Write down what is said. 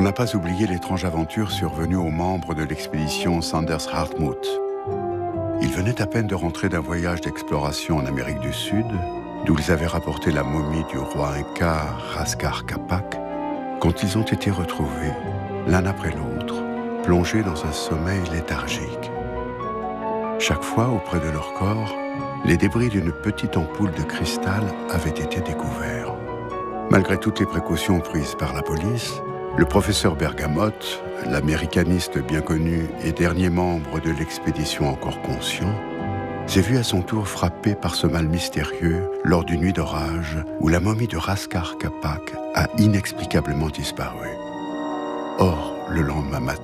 n'a pas oublié l'étrange aventure survenue aux membres de l'expédition Sanders-Hartmut. Ils venaient à peine de rentrer d'un voyage d'exploration en Amérique du Sud, d'où ils avaient rapporté la momie du roi Inca Raskar Capac, quand ils ont été retrouvés, l'un après l'autre, plongés dans un sommeil léthargique. Chaque fois, auprès de leur corps, les débris d'une petite ampoule de cristal avaient été découverts. Malgré toutes les précautions prises par la police, le professeur Bergamote, l'américaniste bien connu et dernier membre de l'expédition encore conscient, s'est vu à son tour frappé par ce mal mystérieux lors d'une nuit d'orage où la momie de Raskar Capac a inexplicablement disparu. Or, le lendemain matin,